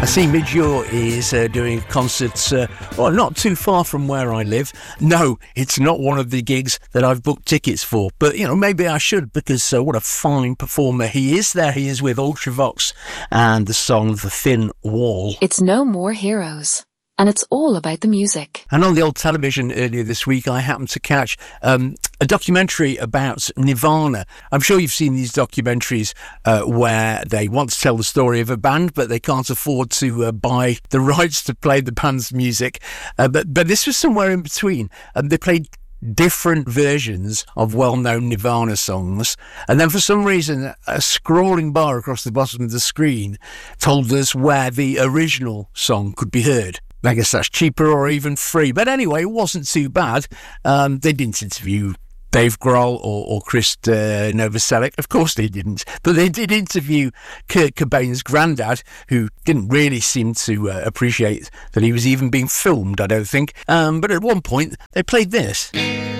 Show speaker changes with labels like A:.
A: I see Midge is doing concerts, not too far from where I live. No, it's not one of the gigs that I've booked tickets for, but, maybe I should, because what a fine performer he is. There he is with Ultravox and the song The Thin Wall.
B: It's No More Heroes, and it's all about the music.
A: And on the old television earlier this week, I happened to catch a documentary about Nirvana. I'm sure you've seen these documentaries where they want to tell the story of a band, but they can't afford to buy the rights to play the band's music. But this was somewhere in between. They played different versions of well-known Nirvana songs, and then for some reason a scrolling bar across the bottom of the screen told us where the original song could be heard. I guess that's cheaper or even free. But anyway, it wasn't too bad. They didn't interview Dave Grohl or Chris Novoselic. Of course they didn't. But they did interview Kurt Cobain's granddad, who didn't really seem to appreciate that he was even being filmed, I don't think. But at one point, they played this.